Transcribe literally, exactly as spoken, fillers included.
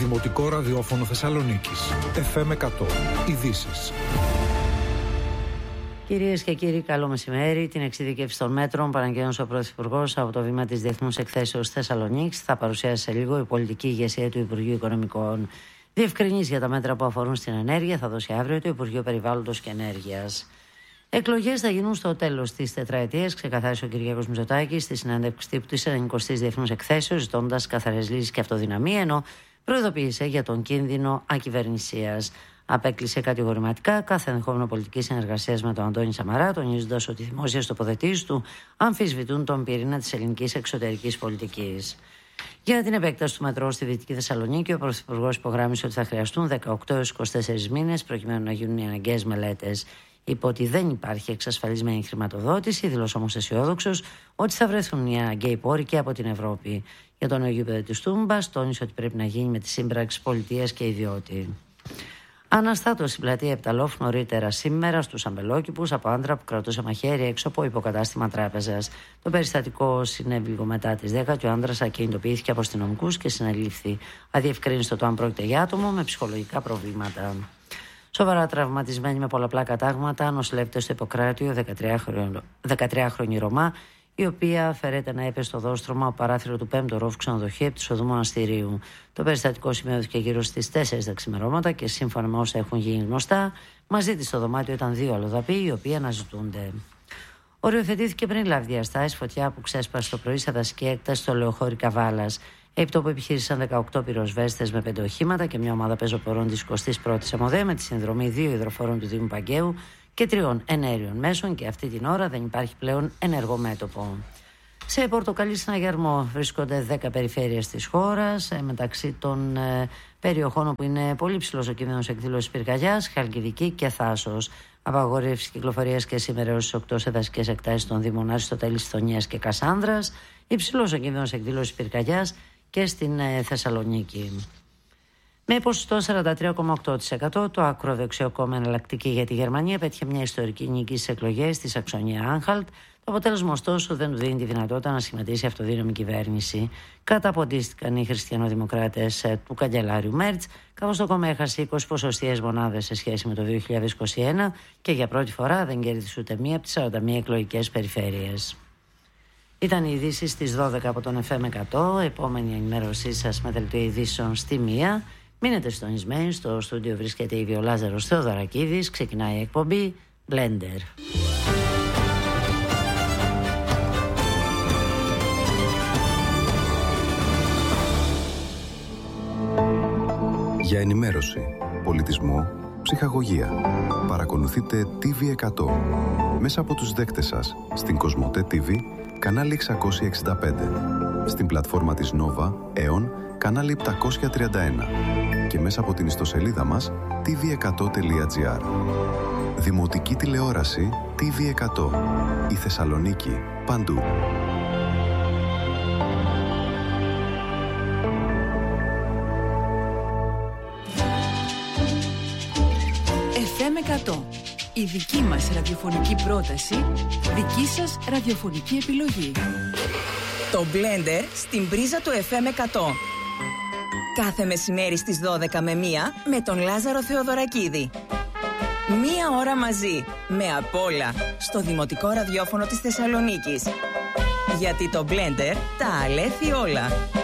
Δημοτικό Ραδιόφωνο Θεσσαλονίκης. εφ εμ εκατό. Ειδήσεις. Κυρίες και κύριοι, καλό μεσημέρι. Την εξειδικεύση των μέτρων παραγγέλνωσε ο Πρωθυπουργός από το βήμα της Διεθνούς Εκθέσεως Θεσσαλονίκης. Θα παρουσιάσει σε λίγο η πολιτική ηγεσία του Υπουργείου Οικονομικών. Διευκρινήσεις για τα μέτρα που αφορούν στην ενέργεια θα δώσει αύριο το Υπουργείο Περιβάλλοντος και Ενέργειας. Εκλογές θα γίνουν στο τέλος της τετραετίας, ξεκαθάρισε ο Κυριάκος Μητσοτάκης στη συνέντευξη τύπου της ενενηκοστής Διεθνούς Εκθέσεως, ζητώντας καθαρές λύσεις και αυτοδυναμία, ενώ προειδοποίησε για τον κίνδυνο ακυβερνησίας. Απέκλεισε κατηγορηματικά κάθε ενδεχόμενο πολιτική συνεργασία με τον Αντώνη Σαμαρά, τονίζοντας ότι οι δημόσιες τοποθετήσεις του αμφισβητούν τον πυρήνα της ελληνικής εξωτερικής πολιτικής. Για την επέκταση του μετρό στη Δυτική Θεσσαλονίκη, ο Πρωθυπουργός υπογράμμισε ότι θα χρειαστούν δεκαοκτώ έως είκοσι τέσσερις μήνες προκειμένου να γίνουν οι αναγκαίες μελέτες. Είπε ότι δεν υπάρχει εξασφαλισμένη χρηματοδότηση, δήλωσε όμως αισιόδοξος ότι θα βρεθούν οι αναγκαίοι πόροι και από την Ευρώπη. Για το νέο γήπεδο της Τούμπας, τόνισε ότι πρέπει να γίνει με τη σύμπραξη πολιτείας και ιδιώτη. Αναστάτωσε στην πλατεία Επταλόφ νωρίτερα σήμερα στους αμπελόκηπους από άντρα που κρατούσε μαχαίρι έξω από υποκατάστημα τράπεζας. Το περιστατικό συνέβη λίγο μετά τις δέκα και ο άντρας ακινητοποιήθηκε από αστυνομικούς και συνελήφθη. Αδιευκρίνιστο το αν πρόκειται για άτομο με ψυχολογικά προβλήματα. Σοβαρά τραυματισμένη με πολλαπλά κατάγματα, νοσηλεύεται στο Ιπποκράτιο δεκατριάχρονη Ρωμά, η οποία φέρεται να έπεσε στο δόστρωμα από παράθυρο του πέμπτου ορόφου ξενοδοχείου επί της οδού Μοναστηρίου. Το περιστατικό σημειώθηκε γύρω στις τέσσερις τα ξημερώματα και σύμφωνα με όσα έχουν γίνει γνωστά, μαζί της στο δωμάτιο ήταν δύο αλλοδαποί οι οποίοι αναζητούνται. Οριοθετήθηκε πριν λάβει διαστάσεις φωτιά που ξέσπασε το πρωί σε δασική έκταση στο λεωχώρι Καβάλας. Επί τόπου επιχείρησαν δεκαοκτώ πυροσβέστες με πέντε οχήματα και μια ομάδα πεζοπορών της εικοστής πρώτης ΕΜΟΔΕ με τη συνδρομή δύο υδροφόρων του Δήμου Παγκαίου και τριών εναέριων μέσων, και αυτή την ώρα δεν υπάρχει πλέον ενεργό μέτωπο. Σε πορτοκαλί συναγερμό βρίσκονται δέκα περιφέρειες της χώρας, μεταξύ των ε, περιοχών όπου είναι πολύ ψηλός ο κίνδυνος εκδήλωσης πυρκαγιάς, Χαλκιδική και Θάσος. Απαγόρευση κυκλοφορίας και σήμερα έως τις οκτώ σε δασικές εκτάσεις των Δήμων Αριστοτέλης, Θωνίας και Κασάνδρας. Υψηλός ο κίνδυνος εκδήλωσης πυρκαγιάς και στην ε, Θεσσαλονίκη. Με ποσοστό σαράντα τρία κόμμα οκτώ τοις εκατό, το ακροδεξιό κόμμα Εναλλακτική για τη Γερμανία πέτυχε μια ιστορική νίκη στις εκλογές στη Σαξονία-Άνχαλτ. Το αποτέλεσμα, ωστόσο, δεν του δίνει τη δυνατότητα να σχηματίσει αυτοδύναμη κυβέρνηση. Καταποντίστηκαν οι χριστιανοδημοκράτες του καγκελάριου Μέρτς, καθώς το κόμμα έχασε είκοσι ποσοστιαίες μονάδες σε σχέση με το δύο χιλιάδες είκοσι ένα και για πρώτη φορά δεν κέρδισε ούτε μία από τις σαράντα μία εκλογικές περιφέρειες. Ήταν οι ειδήσεις στις δώδεκα από τον εφ εμ εκατό. Επόμενη ενημέρωσή σας με δελτίο ειδήσεων στη μία. Μείνετε συντονισμένοι, στο στούντιο βρίσκεται η Βιολάζαρος Θεοδωρακίδης. Ξεκινάει η εκπομπή Blender. Για ενημέρωση, πολιτισμό, ψυχαγωγία. Παρακολουθείτε τι βι εκατό μέσα από τους δέκτες σας στην Κοσμοτέ τι βι, κανάλι εξακόσια εξήντα πέντε, στην πλατφόρμα της Nova, Aeon, κανάλι επτακόσια τριάντα ένα και μέσα από την ιστοσελίδα μας τι βι εκατό τελεία τζι άρ. Δημοτική τηλεόραση τι βι εκατό. Η Θεσσαλονίκη παντού. εφ εμ εκατό. Η δική μας ραδιοφωνική πρόταση, δική σας ραδιοφωνική επιλογή. Το Blender στην πρίζα του εφ εμ εκατό. Κάθε μεσημέρι στις δώδεκα με μία με τον Λάζαρο Θεοδωρακίδη. Μία ώρα μαζί, με απ' όλα, στο Δημοτικό Ραδιόφωνο της Θεσσαλονίκης. Γιατί το Blender τα αλέθει όλα.